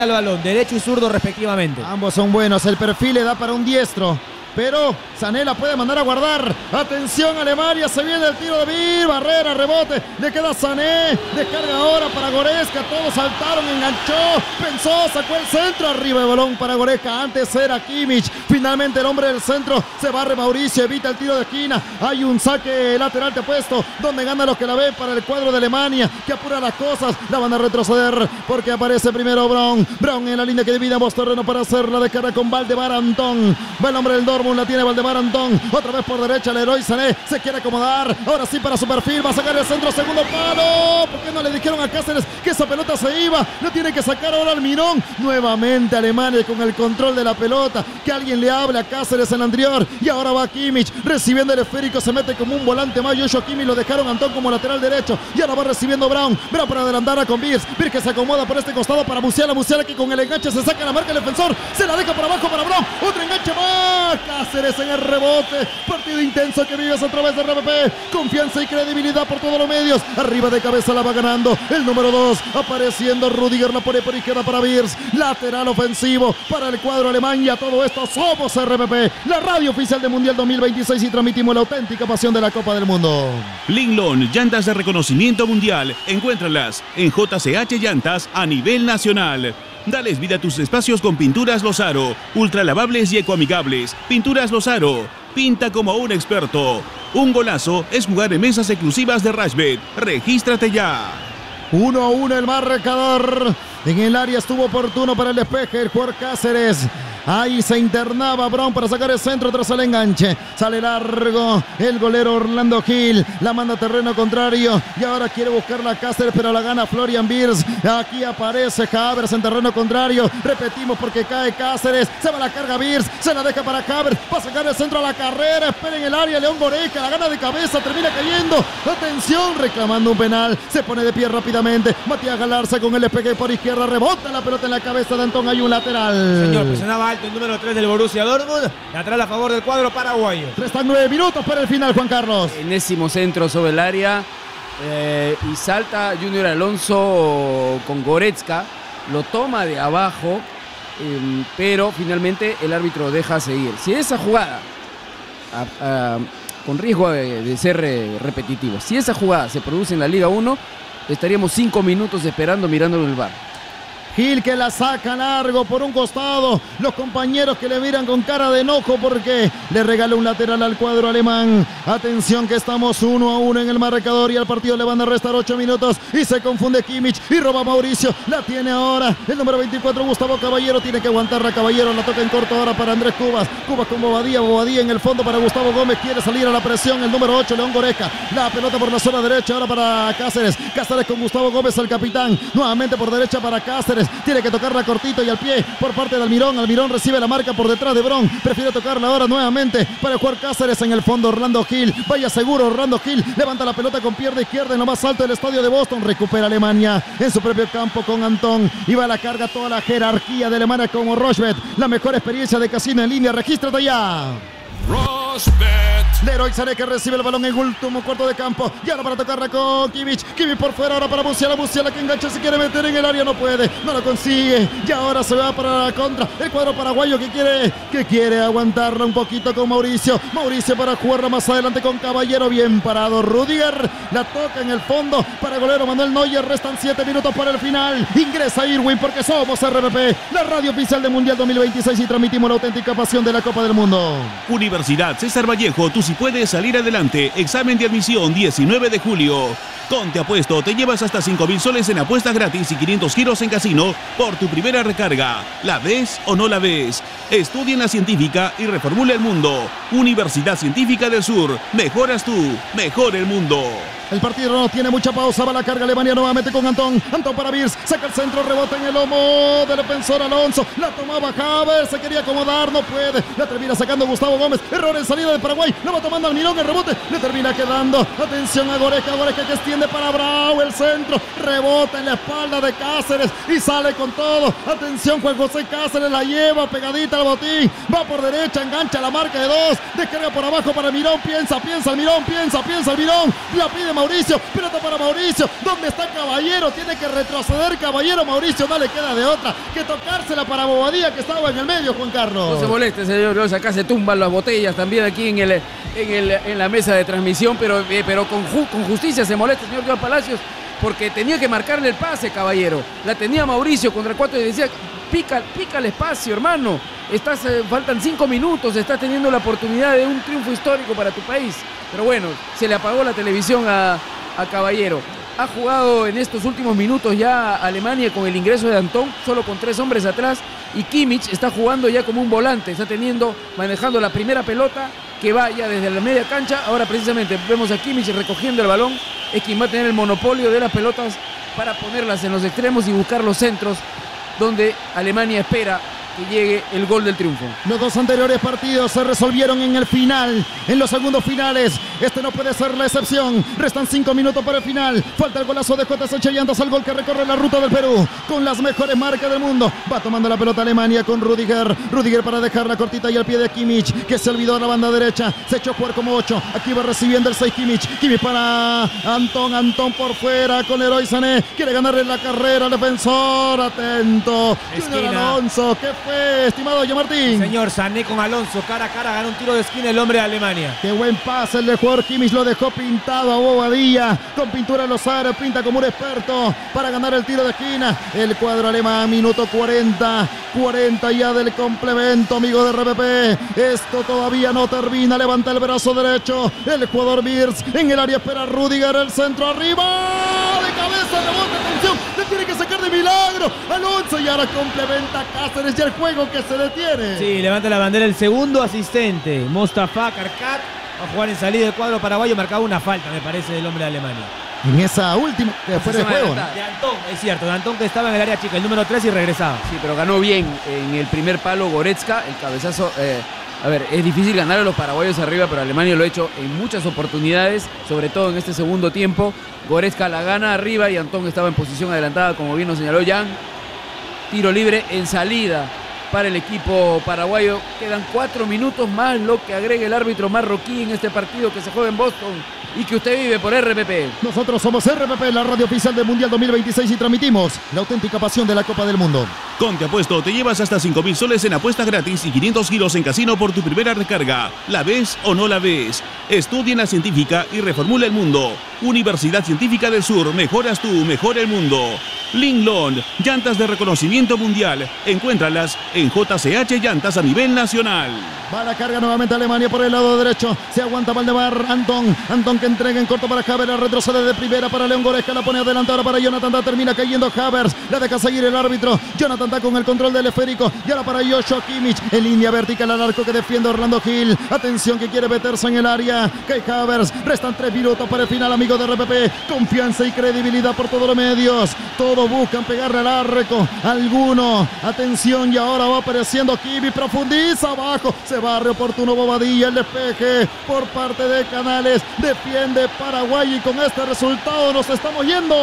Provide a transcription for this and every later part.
al balón, derecho y zurdo respectivamente. Ambos son buenos, el perfil le da para un diestro, pero Sané la puede mandar a guardar. Atención Alemania, se viene el tiro de Bir, barrera, rebote, le queda Sané, descarga ahora para Goretzka, todos saltaron, enganchó, pensó, sacó el centro, arriba el balón para Goretzka, antes era Kimmich, finalmente el hombre del centro, se barre Mauricio, evita el tiro de esquina, hay un saque lateral de puesto, donde gana los que la ven para el cuadro de Alemania, que apura las cosas, la van a retroceder, porque aparece primero Braun en la línea que divide ambos terrenos para hacer la descarga con Valdemar Antón, va el hombre del Dortmund, la tiene Valdemar Antón, otra vez por derecha Leroy Sané, se quiere acomodar, ahora sí para su perfil, va a sacar el centro, segundo palo, ¿por qué no le dijeron a Cáceres que esa pelota se iba? No tiene que sacar ahora Almirón, nuevamente Alemania con el control de la pelota, que alguien le hable a Cáceres en el anterior, y ahora va Kimmich, recibiendo el esférico, se mete como un volante más, Joshua Kimmich lo dejaron Antón como lateral derecho, y ahora va recibiendo Braun para adelantar a con Birz que se acomoda por este costado para Musiala que con el enganche se saca la marca el defensor, se la deja para abajo para Braun, otro enganche más, Cáceres en el rebote, partido intenso que vives a través de RPP, confianza y credibilidad por todos los medios, arriba de cabeza la va ganando, el número 2, apareciendo Rudiger, la pone por izquierda para Birz, lateral ofensivo para el cuadro alemán, y a todo esto somos RPP, la radio oficial de Mundial 2026 y transmitimos la auténtica pasión de la Copa del Mundo. Linglong, llantas de reconocimiento mundial, encuéntralas en JCH Llantas a nivel nacional. Dales vida a tus espacios con Pinturas Lozaro, ultralavables y ecoamigables. Pinturas Lozaro, pinta como un experto. Un golazo es jugar en mesas exclusivas de Rashbet. Regístrate ya. 1-1 el marcador. En el área estuvo oportuno para el despeje el jugador Cáceres. Ahí se internaba Braun para sacar el centro tras el enganche. Sale largo el golero Orlando Gil. La manda a terreno contrario. Y ahora quiere buscarla a Cáceres, pero la gana Florian Wirtz. Aquí aparece Havertz en terreno contrario. Repetimos porque cae Cáceres. Se va la carga Wirtz. Se la deja para Havertz. Va a sacar el centro a la carrera. Espera en el área León Goretzka. La gana de cabeza. Termina cayendo. Atención, reclamando un penal. Se pone de pie rápidamente. Matías Galarza con el despegue por izquierda. Rebota la pelota en la cabeza de Antón. Hay un lateral. Señor, presionaba alto el número 3 del Borussia Dortmund, lateral a favor del cuadro paraguayo. Restan 9 minutos para el final, Juan Carlos. Enésimo centro sobre el área y salta Junior Alonso con Goretzka, lo toma de abajo, pero finalmente el árbitro deja seguir. Si esa jugada, con riesgo de ser repetitivo, si esa jugada se produce en la Liga 1, estaríamos 5 minutos esperando mirándolo en el VAR. Gil que la saca largo por un costado. Los compañeros que le miran con cara de enojo porque le regaló un lateral al cuadro alemán. Atención que estamos 1-1 en el marcador y al partido le van a restar 8 minutos y se confunde Kimmich y roba Mauricio. La tiene ahora el número 24 Gustavo Caballero. Tiene que aguantarla Caballero. La toca en corto ahora para Andrés Cubas. Cubas con Bobadilla en el fondo para Gustavo Gómez. Quiere salir a la presión el número 8 León Goretzka. La pelota por la zona derecha ahora para Cáceres. Cáceres con Gustavo Gómez el capitán. Nuevamente por derecha para Cáceres. Tiene que tocarla cortito y al pie por parte de Almirón. Almirón recibe la marca por detrás de Braun. Prefiere tocarla ahora nuevamente para jugar Cáceres en el fondo. Orlando Gil. Vaya seguro Orlando Gil. Levanta la pelota con pierna izquierda en lo más alto del estadio de Boston. Recupera Alemania en su propio campo con Antón. Y va a la carga toda la jerarquía de Alemania como Rochbet. La mejor experiencia de casino en línea. Regístrate ya. Rochbet. Leroy Sané que recibe el balón en último cuarto de campo. Y ahora para tocarla con Kimmich. Kimmich por fuera ahora para Musiala. Musiala que engancha, se quiere meter en el área, no puede. No lo consigue. Y ahora se va para la contra. El cuadro paraguayo que quiere aguantarla un poquito con Mauricio. Mauricio para jugarla más adelante con Caballero. Bien parado Rudiger. La toca en el fondo para el golero Manuel Neuer. Restan 7 minutos para el final. Ingresa Irwin porque somos RPP, la radio oficial de Mundial 2026 y transmitimos la auténtica pasión de la Copa del Mundo. Universidad César Vallejo, tú sí puedes salir adelante. Examen de admisión 19 de julio. Con Te Apuesto te llevas hasta 5.000 soles en apuestas gratis y 500 giros en casino por tu primera recarga. ¿La ves o no la ves? Estudia en la científica y reformula el mundo. Universidad Científica del Sur. Mejoras tú, mejor el mundo. El partido no tiene mucha pausa, va la carga Alemania nuevamente con Antón. Antón para Wirtz, saca el centro, rebota en el lomo del defensor Alonso. La tomaba Havertz, se quería acomodar, no puede. La termina sacando Gustavo Gómez. Error en salida de Paraguay. La va tomando Almirón, el rebote le termina quedando. Atención a Goretzka, Goretzka que extiende para Braun, el centro. Rebota en la espalda de Cáceres y sale con todo. Atención, Juan José Cáceres la lleva pegadita al botín. Va por derecha, engancha la marca de 2. Descarga por abajo para Almirón, piensa Almirón, piensa Almirón. La pide Mauricio, ¿dónde está Caballero? Tiene que retroceder Caballero, Mauricio, no le queda de otra que tocársela para Bobadilla, que estaba en el medio, Juan Carlos. No se moleste, señor Rocha, acá se tumban las botellas también aquí en la mesa de transmisión, pero con justicia se molesta, señor Joan Palacios, porque tenía que marcarle el pase, Caballero. La tenía Mauricio contra el 4 y decía, pica el espacio, hermano. Faltan 5 minutos, estás teniendo la oportunidad de un triunfo histórico para tu país. Pero bueno, se le apagó la televisión a Caballero. Ha jugado en estos últimos minutos ya Alemania con el ingreso de Antón, solo con 3 hombres atrás, y Kimmich está jugando ya como un volante, manejando la primera pelota que va ya desde la media cancha. Ahora precisamente vemos a Kimmich recogiendo el balón, es quien va a tener el monopolio de las pelotas para ponerlas en los extremos y buscar los centros donde Alemania espera que llegue el gol del triunfo. Los 2 anteriores partidos se resolvieron en el final, en los segundos finales. Este no puede ser la excepción. Restan 5 minutos para el final. Falta el golazo de JSH Llantas, al gol que recorre la ruta del Perú con las mejores marcas del mundo. Va tomando la pelota Alemania con Rudiger para dejarla cortita y al pie de Kimmich, que se olvidó de la banda derecha. Se echó a jugar como 8. Aquí va recibiendo el 6 Kimmich para Antón por fuera con Leroy Sané. Quiere ganarle la carrera al defensor. Atento. Junior Alonso. ¿Qué fue, estimado Martín? Señor, Sané con Alonso, cara a cara, gana un tiro de esquina el hombre de Alemania. Qué buen pase el de jugador Kimmich, lo dejó pintado a Bobadilla, con pintura Lozano, pinta como un experto para ganar el tiro de esquina. El cuadro alemán, minuto 40 ya del complemento, amigo de RPP. Esto todavía no termina, levanta el brazo derecho, el jugador Wirtz en el área, espera Rudiger, el centro arriba, de cabeza, rebote, atención, le tiene que sacar de milagro Alonso y ahora complementa Cáceres y el juego que se detiene. Sí, levanta la bandera el segundo asistente, Mostafa Karkat, va a jugar en salida del cuadro paraguayo, marcaba una falta, me parece, del hombre de Alemania. En esa última, que fue de juego, ¿no? De Antón, es cierto, de Antón, que estaba en el área chica, el número 3 y regresaba. Sí, pero ganó bien en el primer palo Goretzka, el cabezazo. A ver, es difícil ganar a los paraguayos arriba, pero Alemania lo ha hecho en muchas oportunidades, sobre todo en este segundo tiempo. Goretzka la gana arriba y Antón estaba en posición adelantada, como bien nos señaló Jan. Tiro libre en salida para el equipo paraguayo. Quedan 4 minutos más, lo que agrega el árbitro marroquí en este partido que se juega en Boston y que usted vive por RPP. Nosotros somos RPP, la radio oficial del Mundial 2026, y transmitimos la auténtica pasión de la Copa del Mundo. Con Te Apuesto te llevas hasta 5.000 soles en apuestas gratis y 500 giros en casino por tu primera recarga. ¿La ves o no la ves? Estudia en la científica y reformula el mundo. Universidad Científica del Sur, mejoras tú, mejora el mundo. Linglong, llantas de reconocimiento mundial. Encuéntralas en JCH Llantas a nivel nacional. Va la carga nuevamente Alemania por el lado derecho. Se aguanta Valdemar. Antón que entrega en corto para Havertz. Retrocede de primera para León Goretzka. La pone adelante ahora para Jonathan Tah. Termina cayendo Havertz. La deja seguir el árbitro. Jonathan Tah con el control del esférico. Y ahora para Joshua Kimmich. En línea vertical al arco que defiende Orlando Gil. Atención que quiere meterse en el área. Kai Havertz. Restan 3 minutos para el final, amigo de RPP. Confianza y credibilidad por todos los medios. Todos buscan pegarle al arco. Alguno. Atención, y ahora va apareciendo Kimmich. Profundiza abajo. Se barre oportuno Bobadilla. El despeje por parte de Canales. Defiende Paraguay y con este resultado nos estamos yendo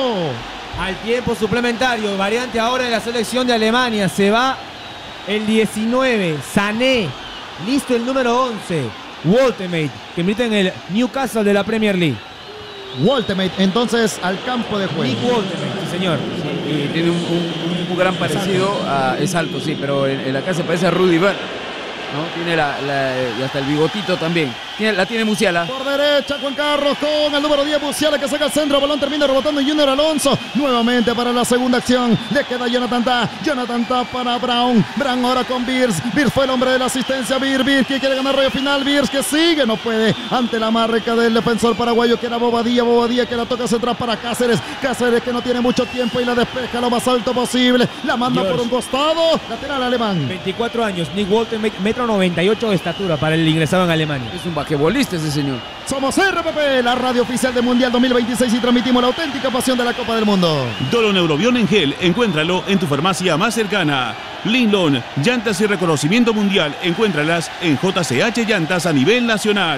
al tiempo suplementario. Variante ahora en la selección de Alemania. Se va el 19, Sané. Listo el número 11, Woltemate, que milita en el Newcastle de la Premier League. Woltemate, entonces al campo de juego. Nick Woltemate, sí señor. Sí, y tiene un gran parecido es alto, sí, pero en la casa se parece a Rudy Bell, ¿no? Tiene y hasta el bigotito también. La tiene Musiala. Por derecha, Juan Carlos con el número 10, Musiala, que saca el centro. Balón termina rebotando Junior Alonso. Nuevamente para la segunda acción. Le queda Jonathan Tah. Jonathan Tah para Brown. Brown ahora con Wirtz. Wirtz fue el hombre de la asistencia. Wirtz que quiere ganar rollo final. Wirtz que sigue, no puede. Ante la marca del defensor paraguayo, que era Bobadilla. Bobadilla que la toca hacia atrás para Cáceres. Cáceres que no tiene mucho tiempo y la despeja lo más alto posible. La manda por un costado. Lateral alemán. 24 años. Nick Woltemate, 1,98 m de estatura para el ingresado en Alemania. Es un basquetbolista ese señor. Somos RPP, la radio oficial del Mundial 2026, y transmitimos la auténtica pasión de la Copa del Mundo. Dolo Neurobión en gel, encuéntralo en tu farmacia más cercana. Linglong, llantas y reconocimiento mundial, encuéntralas en JCH Llantas a nivel nacional.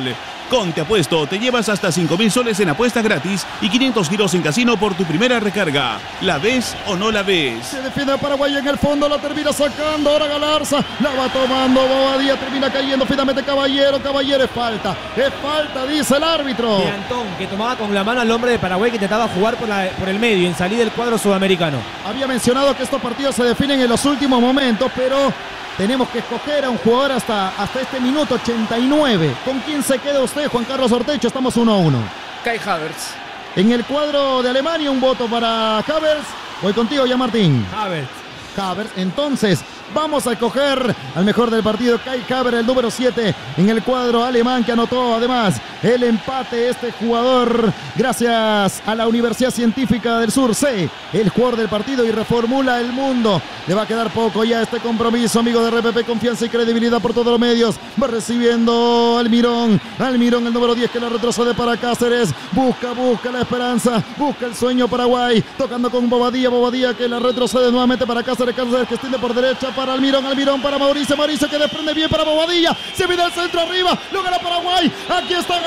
Con Te Apuesto te llevas hasta 5.000 soles en apuestas gratis y 500 giros en casino por tu primera recarga. ¿La ves o no la ves? Se defiende a Paraguay en el fondo, la termina sacando ahora Galarza, la va tomando Bobadilla, termina cayendo finalmente Caballero es falta, dice el árbitro. De Antón, que tomaba con la mano al hombre de Paraguay que intentaba jugar por el medio en salida del cuadro sudamericano. Había mencionado que estos partidos se definen en los últimos momentos, pero tenemos que escoger a un jugador hasta este minuto 89. ¿Con quién se queda usted, Juan Carlos Ortecho? Estamos 1-1. Kai Havertz. En el cuadro de Alemania, un voto para Havertz. Voy contigo ya, Martín. Havertz. Entonces, vamos a escoger al mejor del partido, Kai Havertz, el número 7, en el cuadro alemán, que anotó además el empate este jugador gracias a la Universidad Científica del Sur. El jugador del partido y reformula el mundo. Le va a quedar poco ya este compromiso, amigo de RPP, confianza y credibilidad por todos los medios. Va recibiendo Almirón, el número 10, que la retrocede para Cáceres. Busca la esperanza, busca el sueño Paraguay, tocando con Bobadilla que la retrocede nuevamente para Cáceres que extiende por derecha para Almirón para Mauricio que desprende bien para Bobadilla, se viene al centro arriba, lo gana Paraguay, aquí está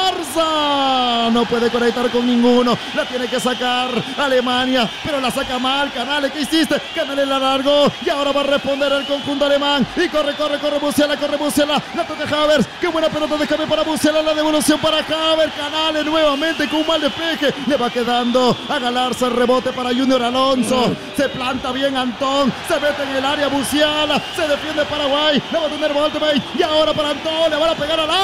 Galarza, no puede conectar con ninguno, la tiene que sacar Alemania, pero la saca mal. Canales, ¿qué hiciste? Canales la largó y ahora va a responder el conjunto alemán y corre Musiala, la toca Havertz, qué buena pelota de cambio para Musiala, la devolución para Havertz, Canales nuevamente con un mal despeje, le va quedando a Galarza, el rebote para Junior Alonso, se planta bien Antón, se mete en el área Musiala, se defiende Paraguay, la va a tener Voltemate y ahora para Antón, le van a pegar al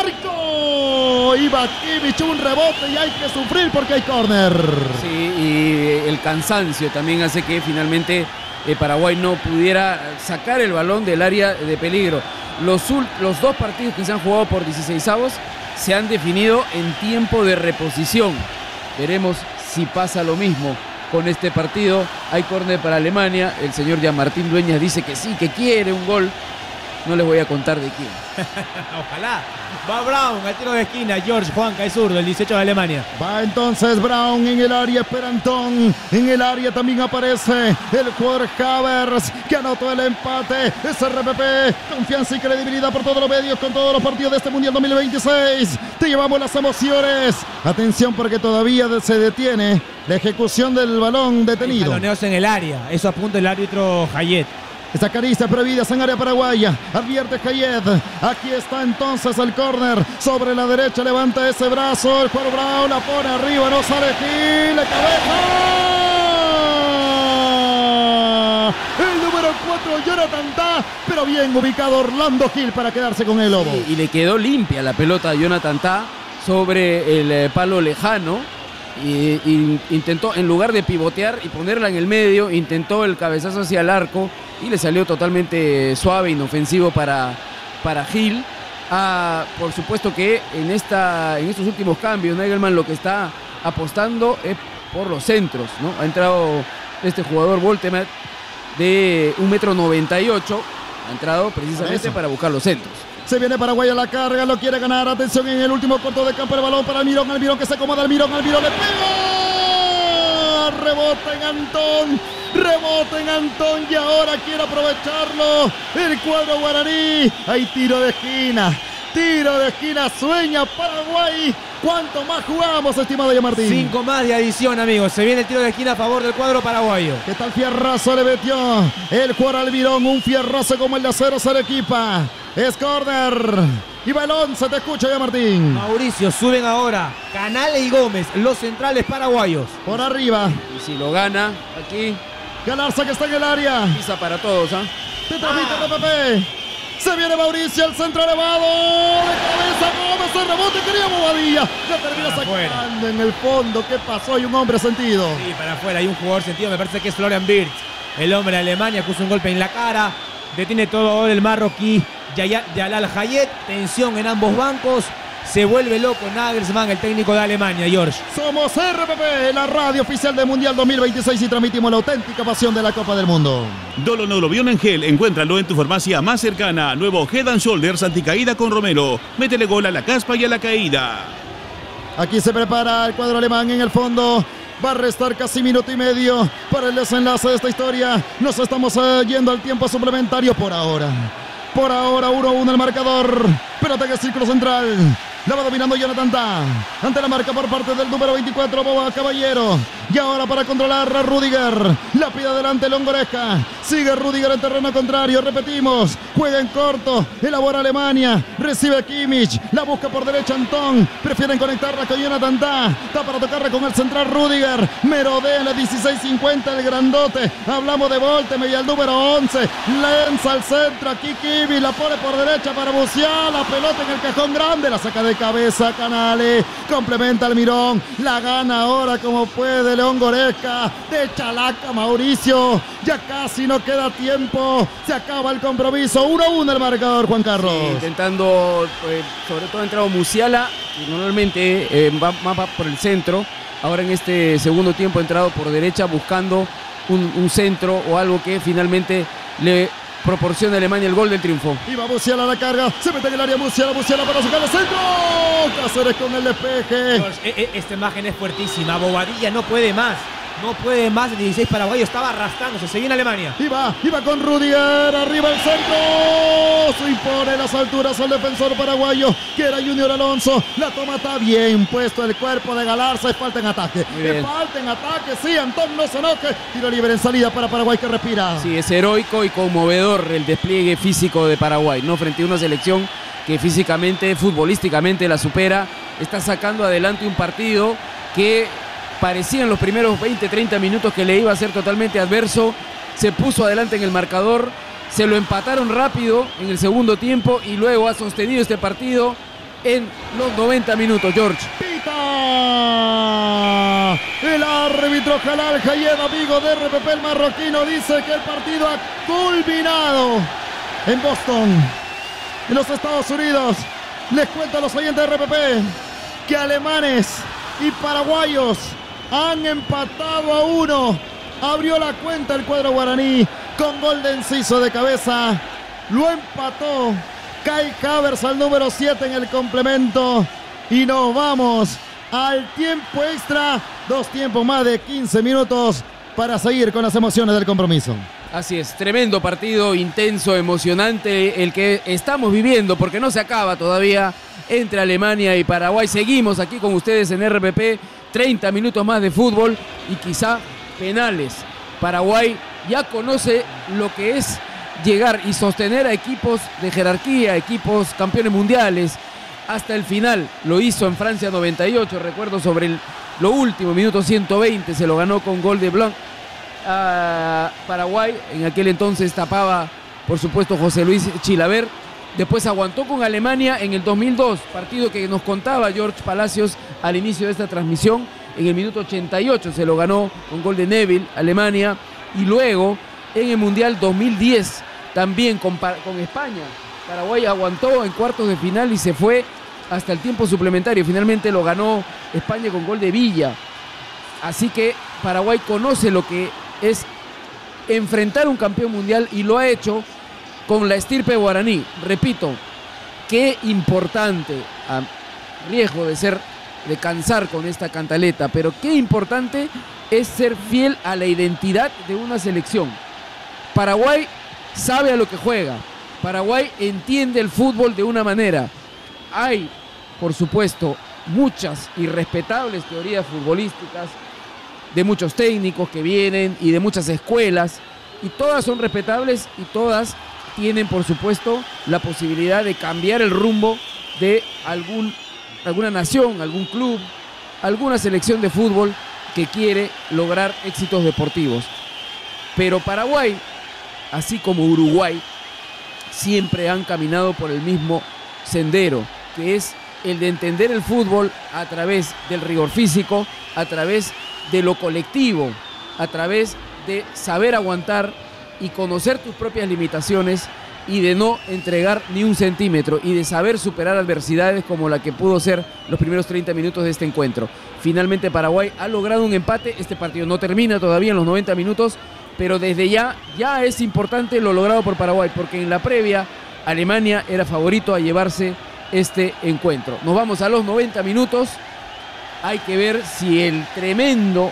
arco, iba Kimmich, un rebote y hay que sufrir porque hay córner. Sí, y el cansancio también hace que finalmente Paraguay no pudiera sacar el balón del área de peligro. Los dos partidos que se han jugado por 16avos se han definido en tiempo de reposición. Veremos si pasa lo mismo con este partido. Hay córner para Alemania. El señor Jean-Martín Dueñas dice que sí, que quiere un gol. No les voy a contar de quién. Ojalá. Va Brown al tiro de esquina. George Juanca es zurdo, el 18 de Alemania. Va entonces Brown en el área, espera Antón. En el área también aparece el jugador Havertz, que anotó el empate. Es RPP, confianza y credibilidad por todos los medios, con todos los partidos de este Mundial 2026. Te llevamos las emociones. Atención, porque todavía se detiene la ejecución del balón detenido. Jaloneos en el área. Eso apunta el árbitro Hayet. Esa caricia prohibida en área paraguaya. Advierte Hayet. Aquí está entonces el córner. Sobre la derecha levanta ese brazo. El jugador Brown la pone arriba. No sale Gil. Cabeza. El número 4, Jonathan Tah. Pero bien ubicado Orlando Gil para quedarse con el lobo. Sí, y le quedó limpia la pelota a Jonathan Tah sobre el palo lejano. Y intentó, en lugar de pivotear y ponerla en el medio, intentó el cabezazo hacia el arco y le salió totalmente suave, inofensivo para Gil. Por supuesto que en estos últimos cambios Nagelman lo que está apostando es por los centros, ¿no? Ha entrado este jugador Voltemate de 1,98 m, ha entrado precisamente para buscar los centros. Se viene Paraguay a la carga, lo quiere ganar. Atención en el último corto de campo, el balón para Almirón que se acomoda, Almirón le pega. Rebote en Antón y ahora quiere aprovecharlo el cuadro guaraní. Hay tiro de esquina, sueña Paraguay. ¿Cuánto más jugamos, estimado Yamartín? 5 más de adición, amigos. Se viene el tiro de esquina a favor del cuadro paraguayo. ¿Qué tal fierrazo le metió el jugador Almirón? Un fierrazo como el de Acero Arequipa. Es córner. Y balón, se te escucha, Yamartín. Mauricio, suben ahora Canales y Gómez, los centrales paraguayos. Por arriba. Y si lo gana, aquí Galarza, que está en el área. pisa para todos, ¿ah? Te transmite PPP. Se viene Mauricio, el centro elevado. De cabeza, Gómez, el rebote, quería Bobadilla. Ya termina sacando en el fondo. ¿Qué pasó? Hay un hombre sentido. Sí, para afuera, hay un jugador sentido. Me parece que es Florian Wirtz, el hombre de Alemania, que usa un golpe en la cara. Detiene todo el marroquí Jalal Hayet. Tensión en ambos bancos. Se vuelve loco Nagelsmann, el técnico de Alemania, George. Somos RPP, la radio oficial del Mundial 2026, y transmitimos la auténtica pasión de la Copa del Mundo. Doloneurobion en gel, encuéntralo en tu farmacia más cercana. Nuevo Head and Shoulders anticaída con Romero. Métele gol a la caspa y a la caída. Aquí se prepara el cuadro alemán en el fondo. Va a restar casi minuto y medio para el desenlace de esta historia. Nos estamos yendo al tiempo suplementario por ahora. Por ahora 1-1 el marcador. Pelota en el círculo central. La va dominando Jonathan Tah. Ante la marca por parte del número 24, Boba Caballero. Y ahora para controlar a Rudiger. La pide adelante León Goretzka. Sigue Rudiger en terreno contrario. Repetimos. Juega en corto. Elabora Alemania. Recibe Kimmich. La busca por derecha Antón. Prefieren conectarla con Jonathan Tah. Está para tocarla con el central Rudiger. Merodea en la 16:50 el grandote. Hablamos de Voltemey y el número 11. Lanza al centro. Aquí Kimmich. La pone por derecha para Musiala. La pelota en el cajón grande. La saca de cabeza Canales. Complementa Almirón. La gana ahora como puede León Goretzka. De Chalaca Mauricio. Ya casi no queda tiempo. Se acaba el compromiso. 1-1 el marcador, Juan Carlos. Sí, intentando, sobre todo ha entrado Musiala, que normalmente va por el centro. Ahora en este segundo tiempo ha entrado por derecha buscando un centro o algo que finalmente le proporciona a Alemania el gol del triunfo. Y va Musiala a la carga. Se mete en el área Musiala para sacar el centro. Cáceres con el despeje. Esta imagen es fuertísima. Bobadilla no puede más. No puede más. El 16 paraguayo estaba arrastrándose. Se viene Alemania. Y va con Rudiger. Arriba el centro. Se impone las alturas al defensor paraguayo, que era Junior Alonso. La toma está bien puesto el cuerpo de Galarza. Es falta en ataque. Falta en ataque. Sí, Antón, no se enoje. Tiro libre en salida para Paraguay que respira. Sí, es heroico y conmovedor el despliegue físico de Paraguay, ¿no? Frente a una selección que físicamente, futbolísticamente la supera. Está sacando adelante un partido que parecía en los primeros 20-30 minutos que le iba a ser totalmente adverso. Se puso adelante en el marcador, se lo empataron rápido en el segundo tiempo y luego ha sostenido este partido en los 90 minutos, George. ¡Pita! El árbitro Jalal Jayed, amigo de RPP, el marroquino, dice que el partido ha culminado en Boston, en los Estados Unidos. Les cuento a los oyentes de RPP que alemanes y paraguayos han empatado a 1. Abrió la cuenta el cuadro guaraní con gol de Enciso de cabeza. Lo empató Kai Havertz al número 7 en el complemento. Y nos vamos al tiempo extra. 2 tiempos más de 15 minutos para seguir con las emociones del compromiso. Así es, tremendo partido, intenso, emocionante el que estamos viviendo, porque no se acaba todavía entre Alemania y Paraguay. Seguimos aquí con ustedes en RPP, 30 minutos más de fútbol y quizá penales. Paraguay ya conoce lo que es llegar y sostener a equipos de jerarquía, equipos campeones mundiales, hasta el final. Lo hizo en Francia 98, recuerdo sobre lo último, minuto 120, se lo ganó con gol de Blanc a Paraguay. En aquel entonces tapaba, por supuesto, José Luis Chilavert. Después aguantó con Alemania en el 2002, partido que nos contaba George Palacios al inicio de esta transmisión. En el minuto 88 se lo ganó con gol de Neville, Alemania. Y luego en el Mundial 2010 también con España. Paraguay aguantó en cuartos de final y se fue hasta el tiempo suplementario. Finalmente lo ganó España con gol de Villa. Así que Paraguay conoce lo que es enfrentar un campeón mundial y lo ha hecho con la estirpe guaraní. Repito, qué importante, a riesgo de cansar con esta cantaleta, pero qué importante es ser fiel a la identidad de una selección. Paraguay sabe a lo que juega. Paraguay entiende el fútbol de una manera. Hay, por supuesto, muchas irrespetables teorías futbolísticas de muchos técnicos que vienen y de muchas escuelas, y todas son respetables y todas tienen, por supuesto, la posibilidad de cambiar el rumbo de alguna nación, algún club, alguna selección de fútbol que quiere lograr éxitos deportivos. Pero Paraguay, así como Uruguay, siempre han caminado por el mismo sendero, que es el de entender el fútbol a través del rigor físico, a través de lo colectivo, a través de saber aguantar y conocer tus propias limitaciones y de no entregar ni un centímetro y de saber superar adversidades como la que pudo ser los primeros 30 minutos de este encuentro. Finalmente Paraguay ha logrado un empate. Este partido no termina todavía en los 90 minutos, pero desde ya es importante lo logrado por Paraguay, porque en la previa Alemania era favorito a llevarse este encuentro. Nos vamos a los 90 minutos. Hay que ver si el tremendo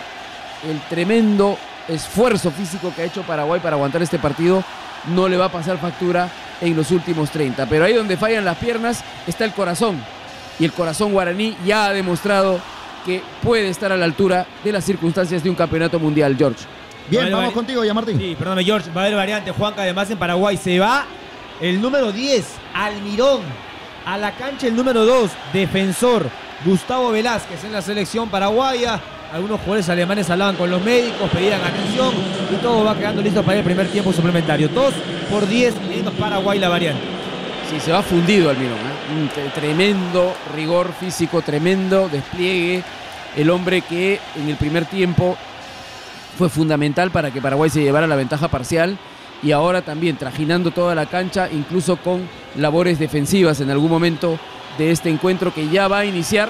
esfuerzo físico que ha hecho Paraguay para aguantar este partido no le va a pasar factura en los últimos 30. Pero ahí donde fallan las piernas está el corazón. y el corazón guaraní ya ha demostrado que puede estar a la altura de las circunstancias de un campeonato mundial, George. Bien, vamos contigo ya, Martín. Sí, perdóname, George, va a haber variante, Juanca. Además, en Paraguay se va el número 10, Almirón. A la cancha el número 2, defensor, Gustavo Velázquez en la selección paraguaya. Algunos jugadores alemanes hablaban con los médicos, pedían atención y todo va quedando listo para el primer tiempo suplementario. 2-10 en Paraguay la variante. Sí, se va fundido Almirón, un tremendo rigor físico, tremendo despliegue. El hombre que en el primer tiempo fue fundamental para que Paraguay se llevara la ventaja parcial y ahora también trajinando toda la cancha, incluso con labores defensivas en algún momento de este encuentro que ya va a iniciar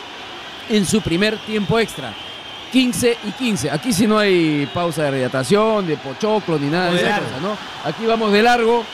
en su primer tiempo extra. 15-15. Aquí sí no hay pausa de hidratación, de pochoclo, ni nada de esas cosas, ¿no? Aquí vamos de largo,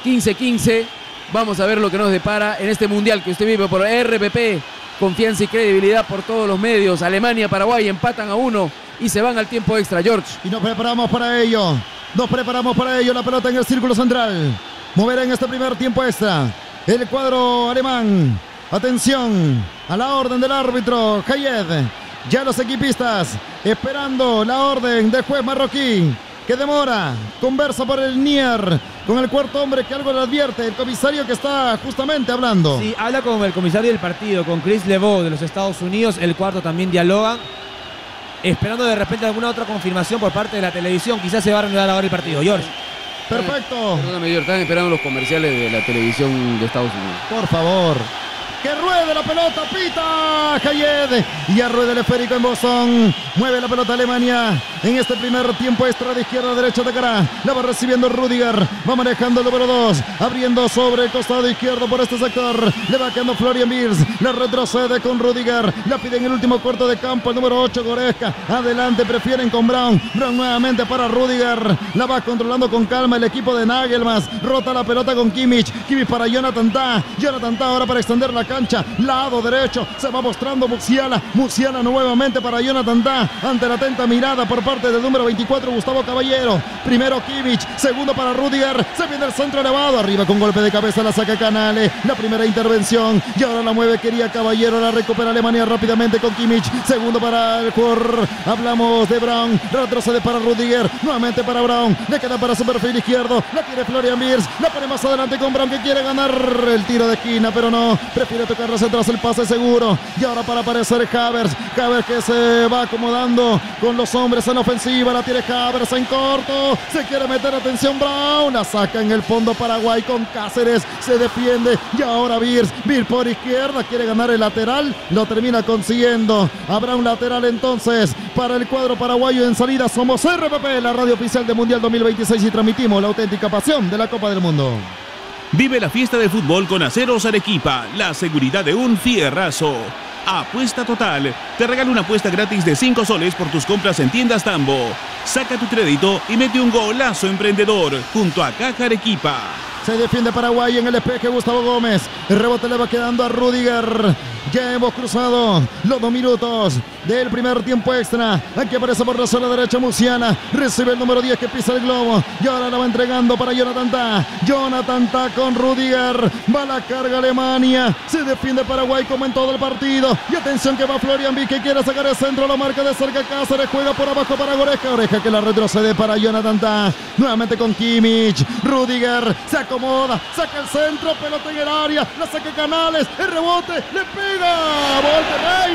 15-15. Vamos a ver lo que nos depara en este mundial que usted vive por RPP. Confianza y credibilidad por todos los medios. Alemania, Paraguay empatan a 1 y se van al tiempo extra, George. Y nos preparamos para ello. Nos preparamos para ello. La pelota en el círculo central. Moverá en este primer tiempo extra el cuadro alemán. Atención a la orden del árbitro Hayed. Ya los equipistas esperando la orden del juez marroquí, que demora, conversa por el Nier con el cuarto hombre que algo le advierte, el comisario que está justamente hablando. Sí, habla con el comisario del partido, con Chris Lebeau de los Estados Unidos. El cuarto también dialoga, esperando de repente alguna otra confirmación por parte de la televisión. Quizás se va a reanudar ahora el partido, George. Perfecto. Perdóname, George, están esperando los comerciales de la televisión de Estados Unidos. Por favor. Que ruede la pelota, pita Hayed. Y ya rueda el esférico en Bosón. Mueve la pelota Alemania en este primer tiempo extra de izquierda a derecha de cara. La va recibiendo Rudiger. Va manejando el número 2. Abriendo sobre el costado izquierdo por este sector. Le va quedando Florian Wirtz. La retrocede con Rudiger. La pide en el último cuarto de campo el número 8, Goretzka. Adelante, prefieren con Brown. Brown nuevamente para Rudiger. La va controlando con calma el equipo de Nagelmas. Rota la pelota con Kimmich. Kimmich para Jonathan Tah. Jonathan Tah ahora para extender la cancha, lado derecho, se va mostrando Musiala nuevamente para Jonathan Tah, ante la atenta mirada por parte del número 24 Gustavo Caballero. Primero Kimmich, segundo para Rudiger, se viene el centro elevado, arriba con golpe de cabeza la saca Canale, la primera intervención y ahora la mueve quería Caballero, la recupera Alemania rápidamente con Kimmich, segundo para el jugador, hablamos de Brown, retrocede para Rudiger, nuevamente para Brown, le queda para su perfil izquierdo, la tiene Florian Wirtz, la pone más adelante con Brown que quiere ganar el tiro de esquina, pero no, prefiere tocar hacia atrás el pase seguro. Y ahora para aparecer Havertz que se va acomodando con los hombres en ofensiva. La tiene Havertz en corto. Se quiere meter, atención Brown. La saca en el fondo Paraguay con Cáceres. Se defiende. Y ahora Wirtz por izquierda. Quiere ganar el lateral. Lo termina consiguiendo. Habrá un lateral entonces para el cuadro paraguayo en salida. Somos RPP, la radio oficial de Mundial 2026 y transmitimos la auténtica pasión de la Copa del Mundo. Vive la fiesta del fútbol con Aceros Arequipa, la seguridad de un fierrazo. Apuesta Total te regala una apuesta gratis de 5 soles por tus compras en tiendas Tambo. Saca tu crédito y mete un golazo emprendedor junto a Caja Arequipa. Se defiende Paraguay en el despeje Gustavo Gómez. El rebote le va quedando a Rudiger. Ya hemos cruzado los 2 minutos del primer tiempo extra. Aquí aparece por la zona derecha Musiala. Recibe el número 10 que pisa el globo. Y ahora la va entregando para Jonathan Tah. Jonathan Tah con Rudiger. Va la carga Alemania. Se defiende Paraguay como en todo el partido. Y atención que va Florian Wirtz que quiere sacar el centro. La marca de cerca Cáceres. Juega por abajo para Goretzka. Oreja que la retrocede para Jonathan Tah. Nuevamente con Kimmich. Rudiger se acomoda. Saca el centro. Pelota en el área. La saca Canales. El rebote. Le pega. Volterrey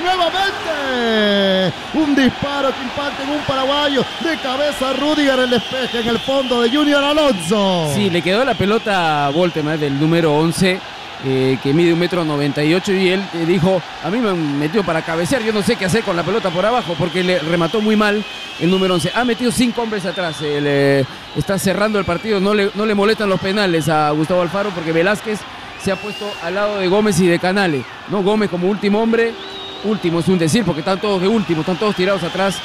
nuevamente. Un disparo que impacta en un paraguayo. De cabeza Rudiger, el despeje en el fondo de Junior Alonso. Sí, le quedó la pelota a Volterrey del número 11. Que mide 1,98 m y él dijo, a mí me han metido para cabecear, yo no sé qué hacer con la pelota por abajo porque le remató muy mal el número 11. Ha metido 5 hombres atrás, está cerrando el partido, no le molestan los penales a Gustavo Alfaro porque Velázquez se ha puesto al lado de Gómez y de Canale, ¿no? Gómez como último hombre, último es un decir porque están todos de último, están todos tirados atrás.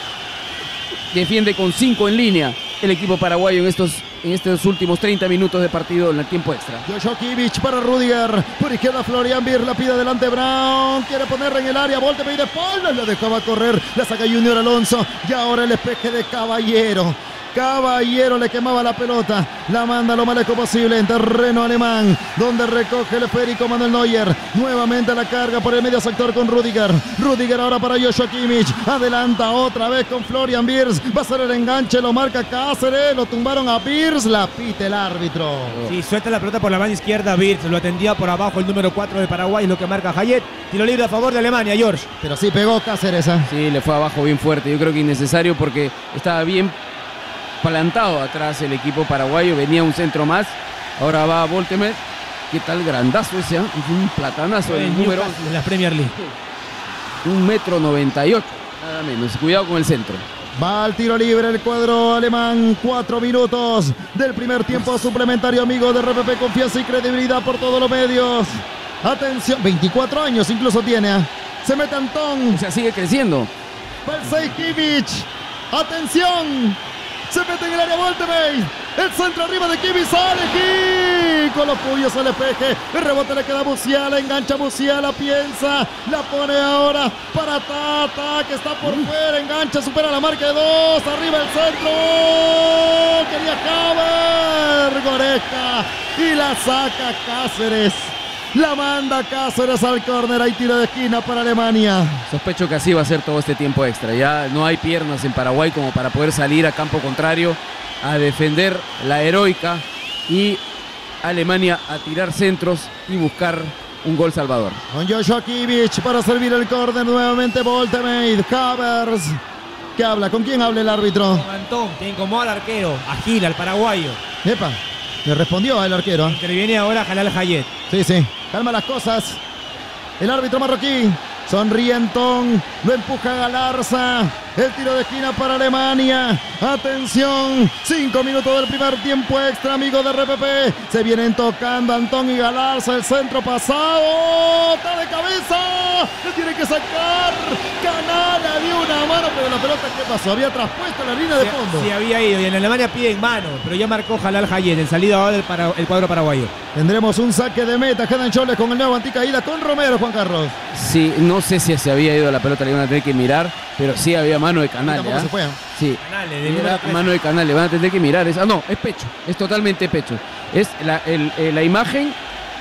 Defiende con 5 en línea el equipo paraguayo en estos últimos 30 minutos de partido en el tiempo extra. Joshua Kimmich para Rudiger. Por izquierda Florian Wirtz, la pide adelante Brown. Quiere ponerla en el área, Volte pide espaldas, la dejaba correr. La saca Junior Alonso. Y ahora el despeje de Caballero. Caballero le quemaba la pelota, la manda lo más lejos posible en terreno alemán, donde recoge el esférico Manuel Neuer. Nuevamente la carga por el medio sector con Rüdiger. Rüdiger ahora para Joshua Kimmich. Adelanta otra vez con Florian Wirtz. Va a ser el enganche, lo marca Cáceres. Lo tumbaron a Wirtz, la pita el árbitro. Sí, suelta la pelota por la banda izquierda Wirtz. Lo atendía por abajo el número 4 de Paraguay, es lo que marca Hayet. Tiro libre a favor de Alemania, George. Pero sí pegó Cáceres. Sí, le fue abajo bien fuerte. Yo creo que innecesario porque estaba bien plantado atrás el equipo paraguayo. Venía un centro más. Ahora va Voltemet. ¿Qué tal grandazo ese? Un platanazo el número 11 de la Premier League. 1,98 m. Nada menos. Cuidado con el centro. Va al tiro libre el cuadro alemán. 4 minutos del primer tiempo suplementario, amigos de RPP. Confianza y credibilidad por todos los medios. Atención, 24 años incluso tiene. Se mete Antón. O sea, sigue creciendo. Va el 6 Kimmich. Atención. Se mete en el área Voltemey. El centro arriba de Kimmich. Sale aquí. Con los puños al espeje. El rebote le queda a Musiala. Engancha a Musiala. Piensa. La pone ahora para Tata, que está por fuera. Engancha. Supera la marca de 2. Arriba el centro. Quería caber. Goretzka. Y la saca Cáceres. La manda Cáceres al córner. Hay tiro de esquina para Alemania. Sospecho que así va a ser todo este tiempo extra. Ya no hay piernas en Paraguay como para poder salir a campo contrario a defender la heroica y Alemania a tirar centros y buscar un gol salvador. Con Joshua Kimmich para servir el córner nuevamente. Voltemade, Havertz. ¿Qué habla? ¿Con quién habla el árbitro? Con Antón, que incomoda al arquero, agila al paraguayo. Epa, le respondió el arquero. Interviene ahora Jalal Hayet. Sí. Calma las cosas. El árbitro marroquí. Sonríe Antón. Lo empuja Galarza. El tiro de esquina para Alemania. Atención. 5 minutos del primer tiempo extra, amigos de RPP. Se vienen tocando Antón y Galarza. El centro pasado. Está de cabeza. Le tiene que sacar. Canala dio una mano, pero la pelota, ¿qué pasó? Había traspuesto la línea de fondo. Sí, había ido. Y en Alemania piden mano. Pero ya marcó Jalal Hayet en salida ahora el cuadro paraguayo. Tendremos un saque de meta. Quedan Choles con el nuevo anticaída con Romero, Juan Carlos. Sí, no sé si se había ido la pelota, le iban a tener que mirar, pero sí había mano de Canale. Tampoco se fue. Sí, Canale, era mano de Canale, van a tener que mirar. No, es pecho, es totalmente pecho. Es la imagen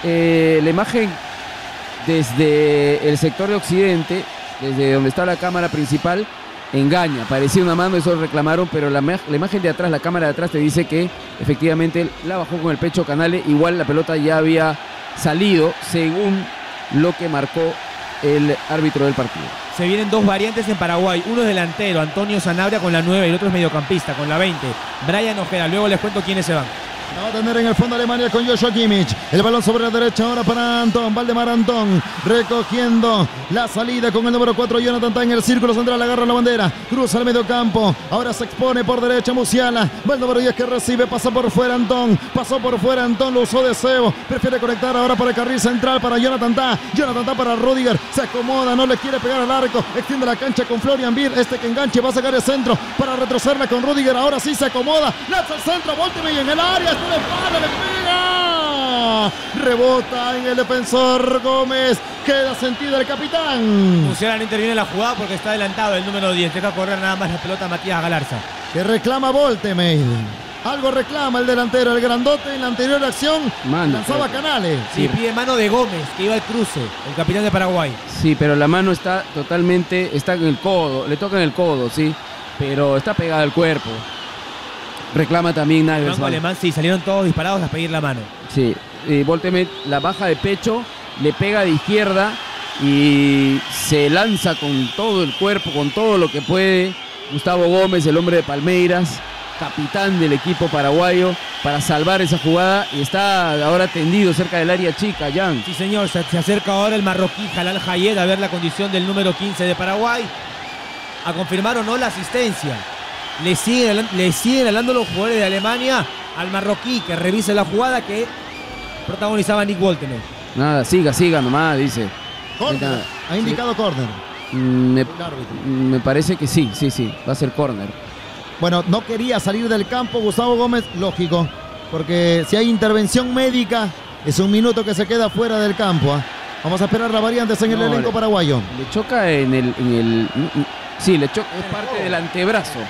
desde el sector de occidente, desde donde está la cámara principal, engaña. Parecía una mano, eso reclamaron, pero la imagen de atrás, la cámara de atrás te dice que efectivamente la bajó con el pecho Canale. Igual la pelota ya había salido según lo que marcó el árbitro del partido. Se vienen dos variantes en Paraguay. Uno es delantero, Antonio Sanabria con la 9, y el otro es mediocampista con la 20, Brian Ojeda. Luego les cuento quiénes se van. La va a tener en el fondo Alemania con Joshua Kimmich. El balón sobre la derecha ahora para Antón. Valdemar Antón recogiendo la salida con el número 4. Jonathan Tah en el círculo central. Agarra la bandera. Cruza el medio campo. Ahora se expone por derecha Musiala. Va el número 10 que recibe. Pasa por fuera Antón. Pasó por fuera Antón. Lo usó de cebo. Prefiere conectar ahora para el carril central para Jonathan Tah. Jonathan Tah para Rüdiger. Se acomoda. No le quiere pegar al arco. Extiende la cancha con Florian Wirtz. Este que enganche va a sacar el centro para retrocederla con Rüdiger. Ahora sí se acomoda. Lanza el centro. Voltemey en el área. De espalda, le pega. Rebota en el defensor Gómez. Queda sentido el capitán. Musiala no interviene en la jugada porque está adelantado el número 10. Deja correr nada más la pelota a Matías Galarza. Que reclama Voltemey. Algo reclama el delantero, el grandote en la anterior acción. Lanzaba Canales. Sí, pide mano de Gómez, que iba al cruce, el capitán de Paraguay. Sí, pero la mano está totalmente, está en el codo, le toca en el codo, sí, pero está pegada al cuerpo. Reclama también El Nagelsmann. alemán, sí, salieron todos disparados a pedir la mano. Sí, Voltemey la baja de pecho, le pega de izquierda y se lanza con todo el cuerpo, con todo lo que puede. Gustavo Gómez, el hombre de Palmeiras, capitán del equipo paraguayo, para salvar esa jugada, y está ahora tendido cerca del área chica, Jan. Sí, señor, se acerca ahora el marroquí Jalal Hayet a ver la condición del número 15 de Paraguay, a confirmar o no la asistencia. Le siguen hablando los jugadores de Alemania al marroquí que revise la jugada que protagonizaba Nick Voltemey. Nada, siga nomás, dice. Córner. Ha indicado córner. Me parece que sí, va a ser córner. Bueno, no quería salir del campo Gustavo Gómez, lógico, porque si hay intervención médica, es un minuto que se queda fuera del campo. Vamos a esperar las variantes en el elenco paraguayo. Le choca sí, le choca, es parte del antebrazo.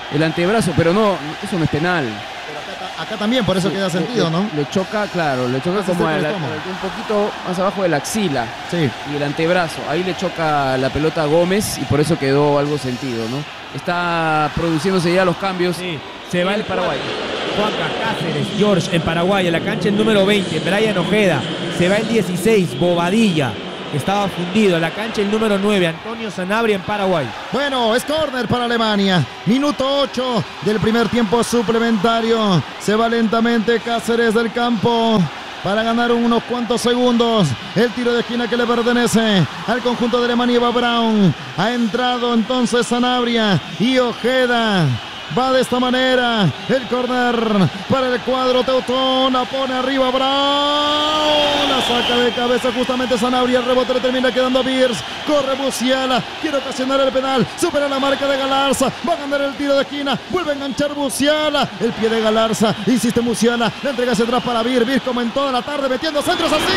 el antebrazo, pero no, eso no es penal. Pero acá también, por eso queda sentido, ¿no? Le choca, claro, le choca Entonces, como el un estómago. poquito más abajo de la axila Sí. y el antebrazo. Ahí le choca la pelota a Gómez y por eso quedó algo sentido, ¿no? Está produciéndose ya los cambios. Sí, se va el el Paraguay. Juanca Cáceres, George en Paraguay, en la cancha el número 20, Brian Ojeda. Se va el 16, Bobadilla, que estaba fundido. En la cancha el número 9, Antonio Sanabria en Paraguay. Bueno, es córner para Alemania. Minuto 8 del primer tiempo suplementario. Se va lentamente Cáceres del campo para ganar unos cuantos segundos. El tiro de esquina que le pertenece al conjunto de Alemania. Va Brown. Ha entrado entonces Sanabria y Ojeda. Va de esta manera el córner para el cuadro teutón. La pone arriba Brown. La saca de cabeza justamente Sanabria. El rebote le termina quedando a Beers. Corre Musiala. Quiere ocasionar el penal. Supera la marca de Galarza. Va a ganar el tiro de esquina. Vuelve a enganchar Musiala. El pie de Galarza. Insiste Musiala. La entrega hacia atrás para Beers. Beers como en toda la tarde metiendo centros así.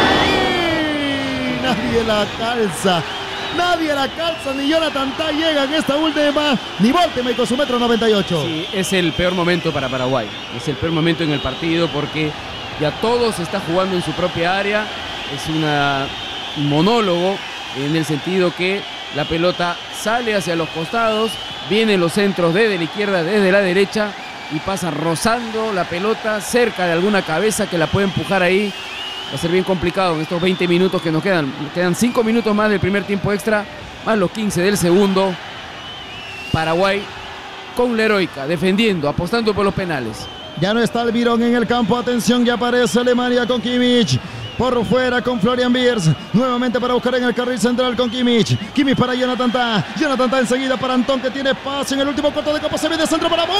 Nadie la calza. Nadie la calza, ni Jonathan Tah llega en esta última, ni Voltemey con su 1,98 m. Sí, es el peor momento para Paraguay. Es el peor momento en el partido porque ya todo se está jugando en su propia área. Es un monólogo en el sentido que la pelota sale hacia los costados, vienen los centros desde la izquierda, desde la derecha y pasa rozando la pelota cerca de alguna cabeza que la puede empujar ahí. Va a ser bien complicado en estos 20 minutos que nos quedan. Quedan 5 minutos más del primer tiempo extra, más los 15 del segundo. Paraguay con la heroica, defendiendo, apostando por los penales. Ya no está Almirón en el campo. Atención, ya aparece Alemania con Kimmich. Por fuera con Florian Wirtz. Nuevamente para buscar en el carril central con Kimmich. Kimmich para Jonathan Tah. Jonathan Tah enseguida para Antón, que tiene espacio en el último cuarto de campo. Se viene de centro para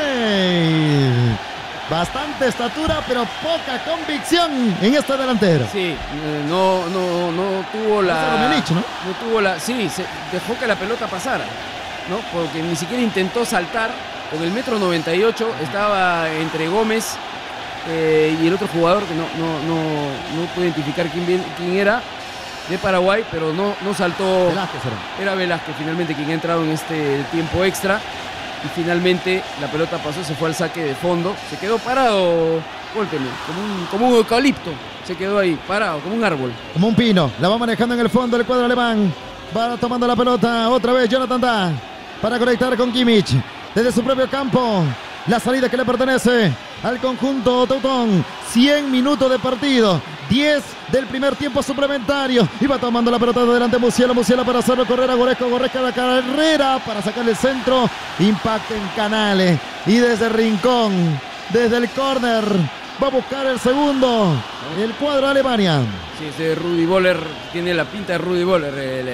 Voltemey. Bastante estatura, pero poca convicción en este delantero. Sí, no tuvo la... Romenich, ¿no? No tuvo la... Sí, dejó que la pelota pasara, ¿no? Porque ni siquiera intentó saltar. Con el 1,98 m estaba entre Gómez y el otro jugador que no pude identificar quién era, de Paraguay, pero no saltó. Velázquez era Velázquez finalmente quien ha entrado en este tiempo extra. Y finalmente la pelota pasó, se fue al saque de fondo. Se quedó parado, Voltemey, como un eucalipto. Se quedó ahí, parado, como un árbol. Como un pino. La va manejando en el fondo el cuadro alemán. Va tomando la pelota otra vez Jonathan Tah para conectar con Kimmich. Desde su propio campo. La salida que le pertenece al conjunto teutón. 100 minutos de partido. 10 del primer tiempo suplementario. Iba tomando la pelota de delante Musiala para hacerlo correr a Goretzka. Goretzka la carrera para sacarle el centro. Impacto en Canales. Y desde el rincón, desde el córner, va a buscar el segundo. El cuadro de Alemania. Sí, ese Rudi Völler tiene la pinta de Rudi Völler.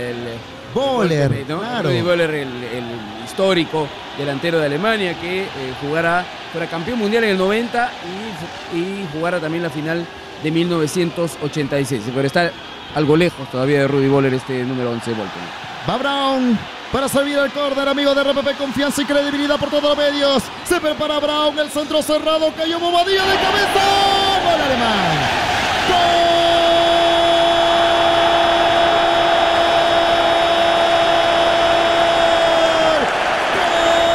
Völler, ¿no? claro. Rudi Völler, el histórico delantero de Alemania que fuera campeón mundial en el 90 y jugara también la final de 1986. Pero está algo lejos todavía de Rudi Völler este número 11 Voltemey. Va Brown para servir el córner, amigo de RPP, confianza y credibilidad por todos los medios. Se prepara Brown, el centro cerrado, cayó Bobadilla de cabeza. ¡Gol alemán!